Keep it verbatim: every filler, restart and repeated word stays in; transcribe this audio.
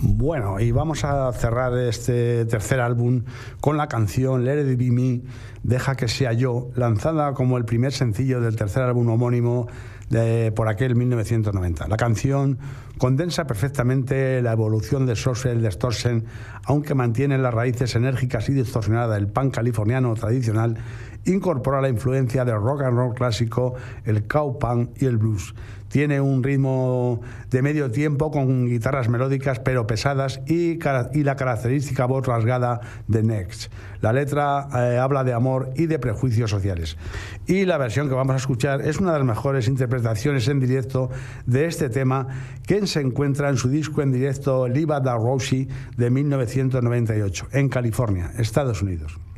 Bueno, y vamos a cerrar este tercer álbum con la canción Let It Be Me, Deja que sea yo, lanzada como el primer sencillo del tercer álbum homónimo de, por aquel mil novecientos noventa. La canción condensa perfectamente la evolución de Social Distortion, aunque mantiene las raíces enérgicas y distorsionadas del punk californiano tradicional. Incorpora la influencia del rock and roll clásico, el cowpunk y el blues. Tiene un ritmo de medio tiempo con guitarras melódicas pero pesadas y, y la característica voz rasgada de Next. La letra eh, habla de amor y de prejuicios sociales. Y la versión que vamos a escuchar es una de las mejores interpretaciones en directo de este tema, que se encuentra en su disco en directo Live at the Roxy de mil novecientos noventa y ocho, en California, Estados Unidos.